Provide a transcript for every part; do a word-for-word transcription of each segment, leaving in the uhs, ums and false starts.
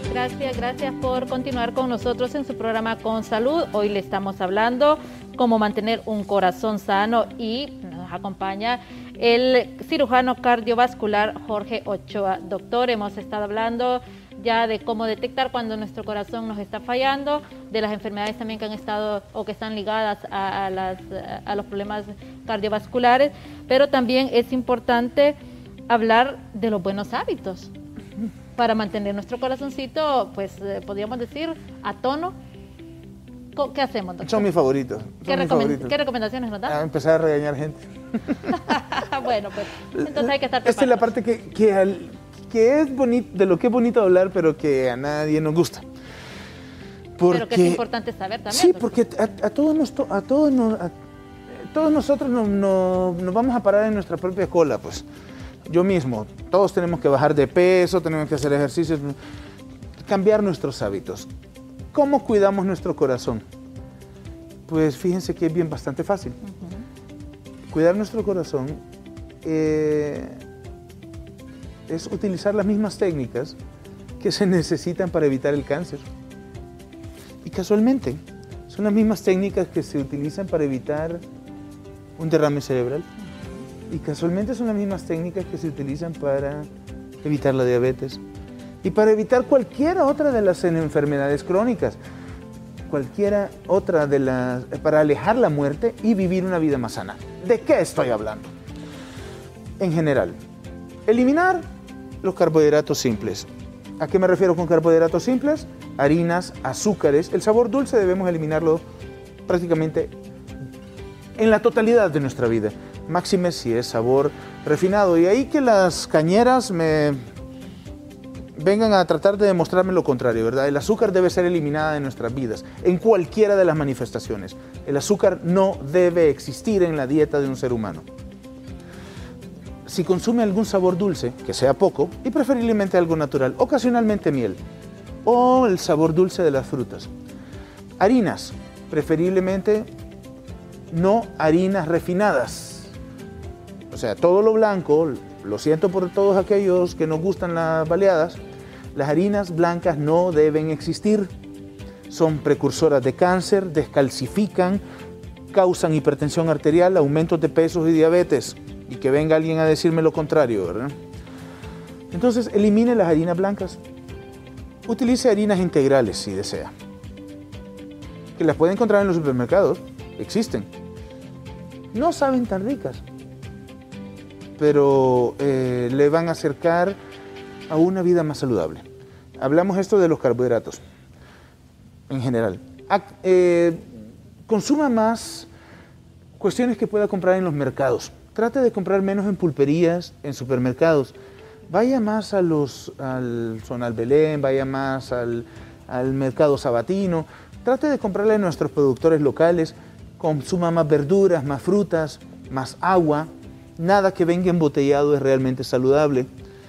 Gracias, gracias por continuar con nosotros en su programa Con Salud. Hoy le estamos hablando cómo mantener un corazón sano y nos acompaña el cirujano cardiovascular Jorge Ochoa. Doctor, hemos estado hablando ya de cómo detectar cuando nuestro corazón nos está fallando, de las enfermedades también que han estado o que están ligadas a, a, las, a los problemas cardiovasculares, pero también es importante hablar de los buenos hábitos para mantener nuestro corazoncito, pues eh, podríamos decir, a tono. ¿Qué hacemos, doctor? Son mis favoritos. Son ¿Qué, mis recomend favoritos. ¿Qué recomendaciones nos dan? A empezar a regañar gente. Bueno, pues entonces hay que estar preparados. Esta es la parte que, que, al, que es bonito, de lo que es bonito hablar, pero que a nadie nos gusta. Porque, pero que es importante saber también. Sí, porque a, a, todos, nos, a, todos, nos, a todos nosotros nos, nos, nos vamos a parar en nuestra propia cola, pues. Yo mismo, todos tenemos que bajar de peso, tenemos que hacer ejercicios, cambiar nuestros hábitos. ¿Cómo cuidamos nuestro corazón? Pues fíjense que es bien bastante fácil. Uh-huh. Cuidar nuestro corazón eh, es utilizar las mismas técnicas que se necesitan para evitar el cáncer. Y casualmente, son las mismas técnicas que se utilizan para evitar un derrame cerebral. Y casualmente son las mismas técnicas que se utilizan para evitar la diabetes y para evitar cualquiera otra de las enfermedades crónicas, cualquiera otra de las, para alejar la muerte y vivir una vida más sana. ¿De qué estoy hablando? En general, eliminar los carbohidratos simples. ¿A qué me refiero con carbohidratos simples? Harinas, azúcares. El sabor dulce debemos eliminarlo prácticamente en la totalidad de nuestra vida. Máxime si es sabor refinado. Y ahí que las cañeras me vengan a tratar de demostrarme lo contrario, ¿verdad? El azúcar debe ser eliminada de nuestras vidas, en cualquiera de las manifestaciones. El azúcar no debe existir en la dieta de un ser humano. Si consume algún sabor dulce, que sea poco, y preferiblemente algo natural, ocasionalmente miel, o el sabor dulce de las frutas. Harinas, preferiblemente no harinas refinadas. O sea, todo lo blanco, lo siento por todos aquellos que nos gustan las baleadas, las harinas blancas no deben existir. Son precursoras de cáncer, descalcifican, causan hipertensión arterial, aumentos de pesos y diabetes. Y que venga alguien a decirme lo contrario, ¿verdad? Entonces, elimine las harinas blancas. Utilice harinas integrales si desea. Que las puede encontrar en los supermercados, existen. No saben tan ricas, pero eh, le van a acercar a una vida más saludable. Hablamos esto de los carbohidratos, en general. A, eh, consuma más cuestiones que pueda comprar en los mercados. Trate de comprar menos en pulperías, en supermercados. Vaya más a los, al Zonal Belén, vaya más al, al mercado sabatino. Trate de comprarle a nuestros productores locales. Consuma más verduras, más frutas, más agua. Nada que venga embotellado es realmente saludable.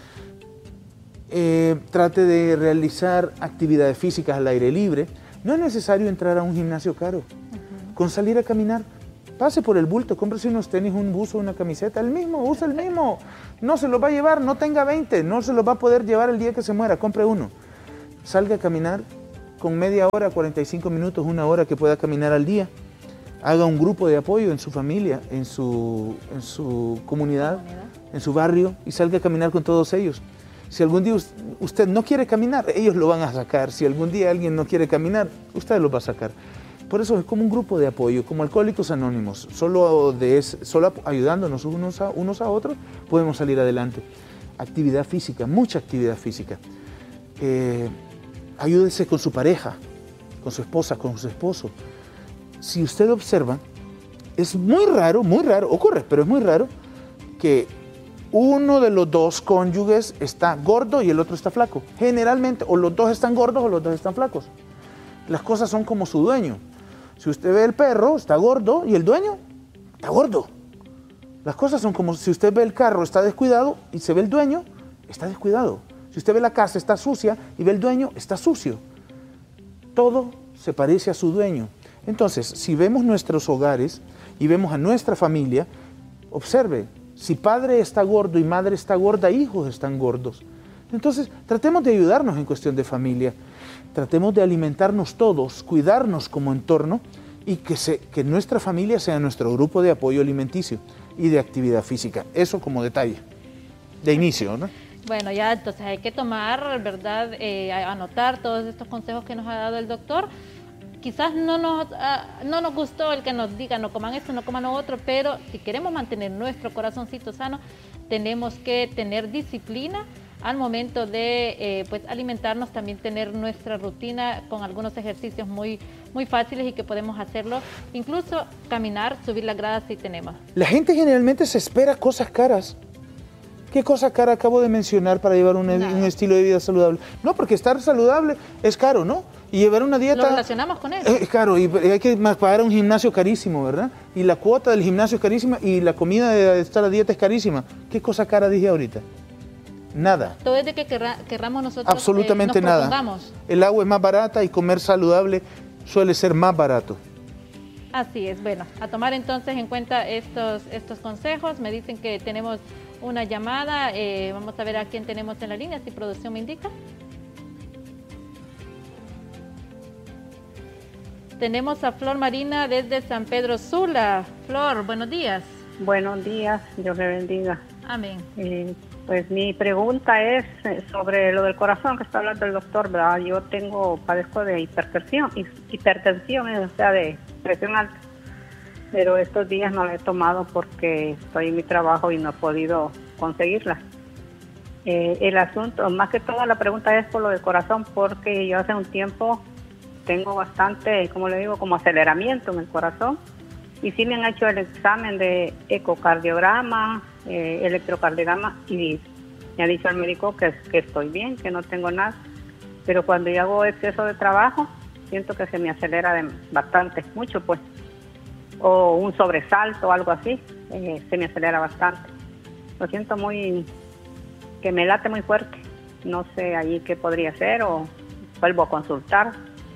Eh, trate de realizar actividades físicas al aire libre. No es necesario entrar a un gimnasio caro. Uh-huh. Con salir a caminar, pase por el bulto, cómprese unos tenis, un buzo, una camiseta, el mismo, use el mismo. No se los va a llevar, no tenga veinte, no se los va a poder llevar el día que se muera, compre uno. Salga a caminar con media hora, cuarenta y cinco minutos, una hora que pueda caminar al día. Haga un grupo de apoyo en su familia, en su, en su comunidad, en su barrio, y salga a caminar con todos ellos. Si algún día usted no quiere caminar, ellos lo van a sacar. Si algún día alguien no quiere caminar, usted lo va a sacar. Por eso es como un grupo de apoyo, como Alcohólicos Anónimos. Solo, de ese, solo ayudándonos unos a, unos a otros podemos salir adelante. Actividad física, mucha actividad física. Eh, ayúdese con su pareja, con su esposa, con su esposo. Si usted observa, es muy raro, muy raro, ocurre, pero es muy raro que uno de los dos cónyuges está gordo y el otro está flaco. Generalmente, o los dos están gordos o los dos están flacos. Las cosas son como su dueño. Si usted ve el perro, está gordo, y el dueño está gordo. Las cosas son como si usted ve el carro, está descuidado, y se ve el dueño, está descuidado. Si usted ve la casa, está sucia, y ve el dueño, está sucio. Todo se parece a su dueño. Entonces, si vemos nuestros hogares y vemos a nuestra familia, observe, si padre está gordo y madre está gorda, hijos están gordos. Entonces, tratemos de ayudarnos en cuestión de familia, tratemos de alimentarnos todos, cuidarnos como entorno y que, se, que nuestra familia sea nuestro grupo de apoyo alimenticio y de actividad física. Eso como detalle, de inicio, ¿no? Bueno, ya entonces hay que tomar, ¿verdad? Eh, anotar todos estos consejos que nos ha dado el doctor. Quizás no nos, uh, no nos gustó el que nos diga no coman esto, no coman lo otro, pero si queremos mantener nuestro corazoncito sano, tenemos que tener disciplina al momento de eh, pues alimentarnos, también tener nuestra rutina con algunos ejercicios muy, muy fáciles y que podemos hacerlo, incluso caminar, subir las gradas si tenemos. La gente generalmente se espera cosas caras. ¿Qué cosa cara acabo de mencionar para llevar un, un estilo de vida saludable? No, porque estar saludable es caro, ¿no? Y llevar una dieta... Lo relacionamos con eso. Es caro y hay que pagar un gimnasio carísimo, ¿verdad? Y la cuota del gimnasio es carísima y la comida de estar a dieta es carísima. ¿Qué cosa cara dije ahorita? Nada. Todo es de que querra, querramos nosotros absolutamente eh, nos nada. propongamos. El agua es más barata y comer saludable suele ser más barato. Así es. Bueno, a tomar entonces en cuenta estos, estos consejos. Me dicen que tenemos una llamada. Eh, vamos a ver a quién tenemos en la línea, si producción me indica. Tenemos a Flor Marina desde San Pedro Sula. Flor, buenos días. Buenos días, Dios le bendiga. Amén. Eh, pues mi pregunta es sobre lo del corazón que está hablando el doctor, ¿verdad? Yo tengo, padezco de hipertensión, hipertensión, o sea, de presión alta. Pero estos días no la he tomado porque estoy en mi trabajo y no he podido conseguirla. Eh, el asunto, más que todo la pregunta es por lo del corazón, porque yo hace un tiempo tengo bastante, como le digo, como aceleramiento en el corazón. Y sí me han hecho el examen de ecocardiograma, eh, electrocardiograma, y me ha dicho el médico que, que estoy bien, que no tengo nada. Pero cuando yo hago exceso de trabajo, siento que se me acelera de, bastante, mucho pues. O un sobresalto o algo así, eh, se me acelera bastante. Lo siento muy, que me late muy fuerte. No sé allí qué podría ser o vuelvo a consultar.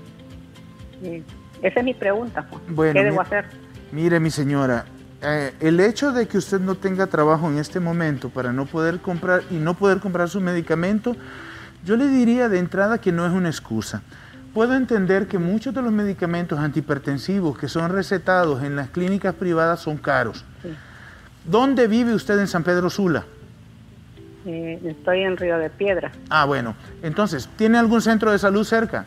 Eh, esa es mi pregunta, pues. Bueno, ¿qué debo mire, hacer? Mire, mi señora, eh, el hecho de que usted no tenga trabajo en este momento para no poder comprar y no poder comprar su medicamento, yo le diría de entrada que no es una excusa. Puedo entender que muchos de los medicamentos antihipertensivos que son recetados en las clínicas privadas son caros. Sí. ¿Dónde vive usted en San Pedro Sula? Eh, estoy en Río de Piedra. Ah, bueno. Entonces, ¿tiene algún centro de salud cerca?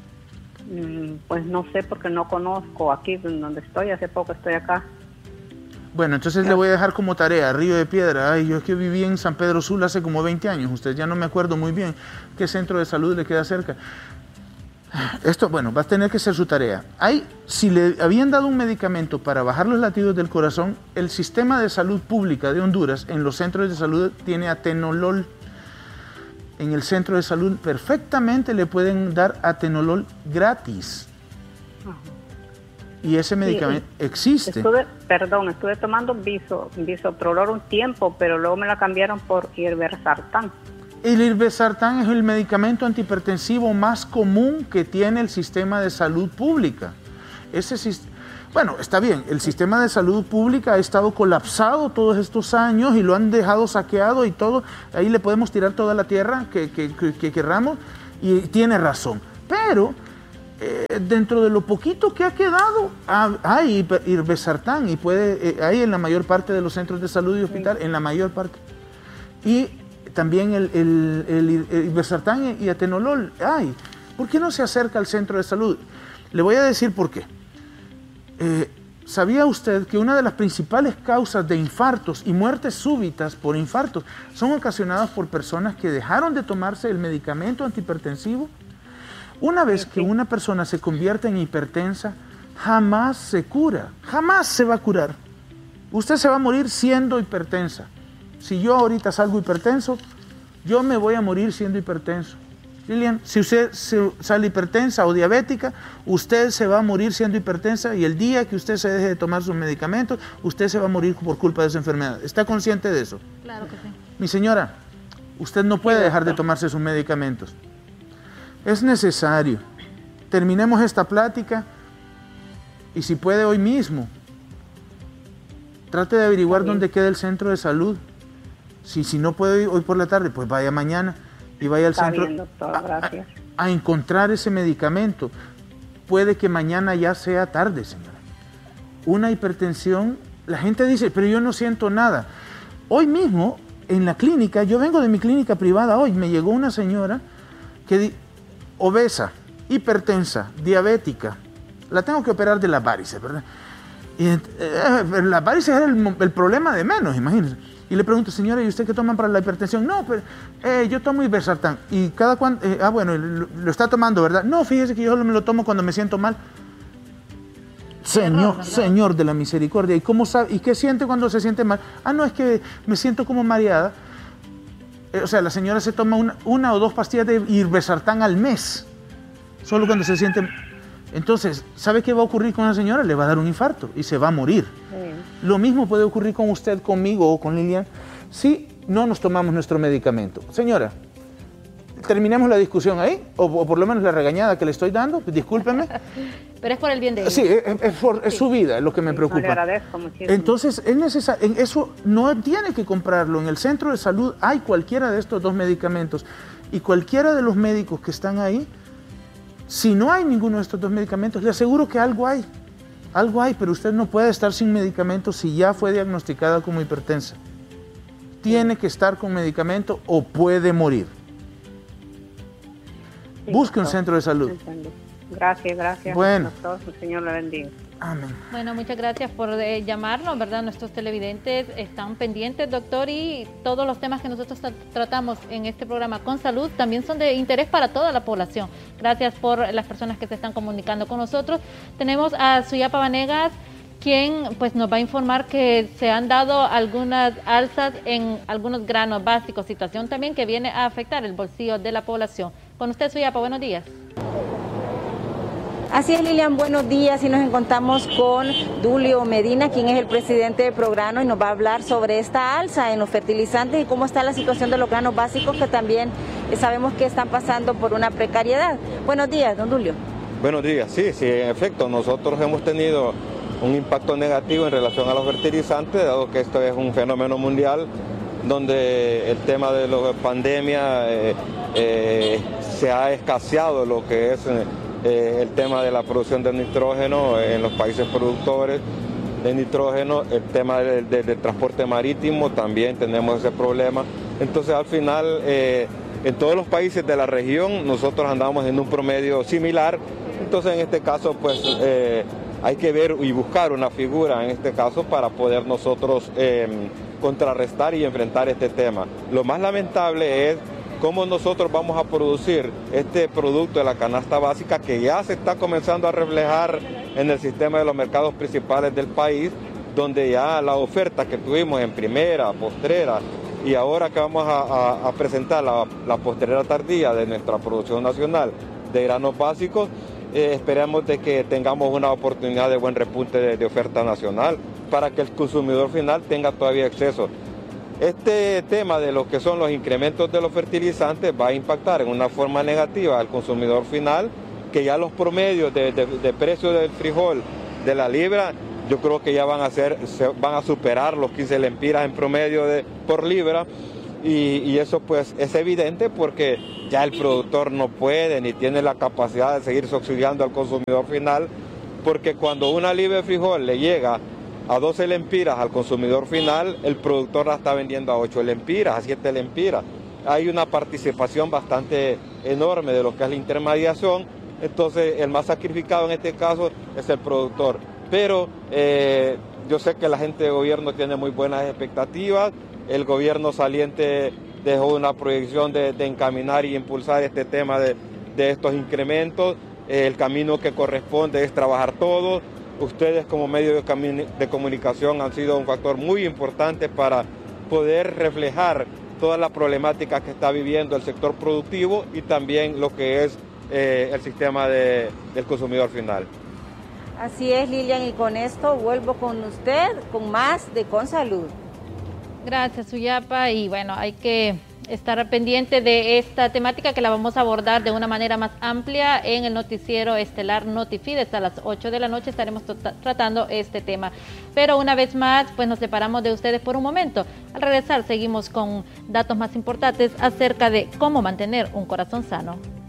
Mm, pues no sé porque no conozco aquí donde estoy, hace poco estoy acá. Bueno, entonces le voy a dejar como tarea, Río de Piedra. Ay, yo es que viví en San Pedro Sula hace como veinte años, usted ya no me acuerdo muy bien qué centro de salud le queda cerca. Esto, bueno, va a tener que ser su tarea. Hay, si le habían dado un medicamento para bajar los latidos del corazón, el sistema de salud pública de Honduras en los centros de salud tiene atenolol. En el centro de salud perfectamente le pueden dar atenolol gratis. Y ese medicamento sí, existe. Estuve, perdón, estuve tomando biso, bisoprolol un tiempo, pero luego me la cambiaron por irbesartán. El irbesartán es el medicamento antihipertensivo más común que tiene el sistema de salud pública. Ese, bueno, está bien, el sistema de salud pública ha estado colapsado todos estos años y lo han dejado saqueado y todo. Ahí le podemos tirar toda la tierra que, que, que, que querramos y tiene razón. Pero eh, dentro de lo poquito que ha quedado, hay irbesartán y puede, eh, hay en la mayor parte de los centros de salud y hospital, sí. En la mayor parte. Y también el, el, el, el irbesartán y atenolol hay. ¿Por qué no se acerca al centro de salud? Le voy a decir por qué. Eh, ¿Sabía usted que una de las principales causas de infartos y muertes súbitas por infartos son ocasionadas por personas que dejaron de tomarse el medicamento antihipertensivo? Una vez que una persona se convierte en hipertensa, jamás se cura, jamás se va a curar. Usted se va a morir siendo hipertensa. Si yo ahorita salgo hipertenso, yo me voy a morir siendo hipertenso. Lilian, si usted se sale hipertensa o diabética, usted se va a morir siendo hipertensa y el día que usted se deje de tomar sus medicamentos, usted se va a morir por culpa de esa enfermedad. ¿Está consciente de eso? Claro que sí. Mi señora, usted no puede dejar de tomarse sus medicamentos. Es necesario. Terminemos esta plática y si puede hoy mismo, trate de averiguar dónde queda el centro de salud. Si, si no puede hoy por la tarde, pues vaya mañana y vaya al Está centro bien, doctor, gracias. A, a encontrar ese medicamento. Puede que mañana ya sea tarde, señora. Una hipertensión, la gente dice, pero yo no siento nada. Hoy mismo, en la clínica, yo vengo de mi clínica privada hoy, me llegó una señora que di, obesa, hipertensa, diabética, la tengo que operar de las varices, ¿verdad? Y, eh, las varices era el, el problema de menos, imagínense. Y le pregunto, señora, ¿y usted qué toma para la hipertensión? No, pero eh, yo tomo Ibersartán. ¿Y cada cuánto? Eh, ah, bueno, lo, lo está tomando, ¿verdad? No, fíjese que yo solo me lo tomo cuando me siento mal. Señor, error, Señor de la misericordia. ¿Y cómo sabe? ¿Y qué siente cuando se siente mal? Ah, no, es que me siento como mareada. Eh, o sea, la señora se toma una, una o dos pastillas de Ibersartán al mes. Solo cuando se siente... Entonces, ¿sabe qué va a ocurrir con la señora? Le va a dar un infarto y se va a morir. Sí. Lo mismo puede ocurrir con usted, conmigo o con Lilian, si no nos tomamos nuestro medicamento. Señora, terminemos la discusión ahí, o, o por lo menos la regañada que le estoy dando, discúlpeme. Pero es por el bien de ella. Sí, es, es, por, es sí. su vida, es lo que me sí, preocupa. No le agradezco muchísimo. Entonces, es necesario, eso no tiene que comprarlo. En el centro de salud hay cualquiera de estos dos medicamentos y cualquiera de los médicos que están ahí. Si no hay ninguno de estos dos medicamentos, le aseguro que algo hay, algo hay, pero usted no puede estar sin medicamentos si ya fue diagnosticada como hipertensa. Tiene que estar con medicamento o puede morir. Sí, busque doctor. Un centro de salud. Entiendo. Gracias, gracias. Bueno. Doctor, el Señor le bendiga. Amén. Bueno, muchas gracias por eh, llamarnos, ¿verdad? Nuestros televidentes están pendientes, doctor, y todos los temas que nosotros tra tratamos en este programa con salud también son de interés para toda la población. Gracias por las personas que se están comunicando con nosotros. Tenemos a Suyapa Vanegas, quien pues nos va a informar que se han dado algunas alzas en algunos granos básicos, situación también que viene a afectar el bolsillo de la población. Con usted, Suyapa, buenos días. Así es, Lilian, buenos días y nos encontramos con Dulio Medina, quien es el presidente de Prograno y nos va a hablar sobre esta alza en los fertilizantes y cómo está la situación de los granos básicos que también sabemos que están pasando por una precariedad. Buenos días, don Dulio. Buenos días, sí, sí, en efecto, nosotros hemos tenido un impacto negativo en relación a los fertilizantes, dado que esto es un fenómeno mundial donde el tema de la pandemia eh, eh, se ha escaseado lo que es... Eh, Eh, el tema de la producción de nitrógeno en los países productores de nitrógeno, el tema del de, de transporte marítimo, también tenemos ese problema. Entonces al final, eh, en todos los países de la región, nosotros andamos en un promedio similar. Entonces en este caso, pues eh, hay que ver y buscar una figura, en este caso, para poder nosotros eh, contrarrestar y enfrentar este tema. Lo más lamentable es cómo nosotros vamos a producir este producto de la canasta básica que ya se está comenzando a reflejar en el sistema de los mercados principales del país, donde ya la oferta que tuvimos en primera, postrera y ahora que vamos a, a, a presentar la, la postrera tardía de nuestra producción nacional de granos básicos, eh, esperemos de que tengamos una oportunidad de buen repunte de, de oferta nacional para que el consumidor final tenga todavía acceso. Este tema de lo que son los incrementos de los fertilizantes va a impactar en una forma negativa al consumidor final, que ya los promedios de, de, de precio del frijol de la libra, yo creo que ya van a ser, se, van a superar los quince lempiras en promedio de, por libra, y, y eso pues es evidente porque ya el productor no puede ni tiene la capacidad de seguir subsidiando al consumidor final, porque cuando una libra de frijol le llega a doce lempiras al consumidor final, el productor la está vendiendo a ocho lempiras, a siete lempiras. Hay una participación bastante enorme de lo que es la intermediación, entonces el más sacrificado en este caso es el productor. Pero eh, yo sé que la gente de gobierno tiene muy buenas expectativas, el gobierno saliente dejó una proyección de, de encaminar y impulsar este tema de, de estos incrementos, el camino que corresponde es trabajar todos. Ustedes como medio de, de comunicación han sido un factor muy importante para poder reflejar toda la problemática que está viviendo el sector productivo y también lo que es eh, el sistema de, del consumidor final. Así es, Lilian, y con esto vuelvo con usted con más de Con Salud. Gracias, Suyapa, y bueno, hay que estar pendiente de esta temática que la vamos a abordar de una manera más amplia en el noticiero estelar Notifides. A las ocho de la noche estaremos tratando este tema. Pero una vez más, pues nos separamos de ustedes por un momento. Al regresar seguimos con datos más importantes acerca de cómo mantener un corazón sano.